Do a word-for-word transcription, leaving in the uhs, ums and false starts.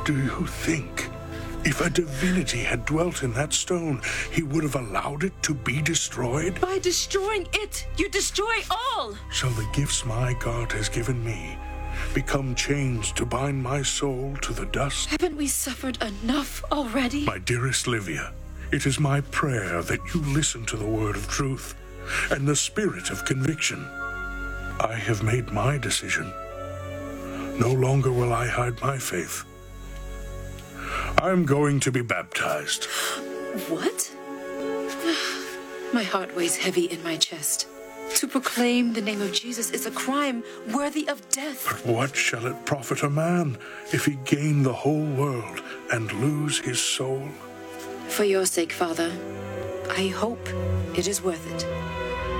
Do you think if a divinity had dwelt in that stone, he would have allowed it to be destroyed? By destroying it, you destroy all! Shall the gifts my God has given me become chains to bind my soul to the dust? Haven't we suffered enough already? My dearest Livia, it is my prayer that you listen to the word of truth and the spirit of conviction. I have made my decision. No longer will I hide my faith. I'm going to be baptized. What? My heart weighs heavy in my chest. To proclaim the name of Jesus is a crime worthy of death. But what shall it profit a man if he gain the whole world and lose his soul? For your sake, Father, I hope it is worth it.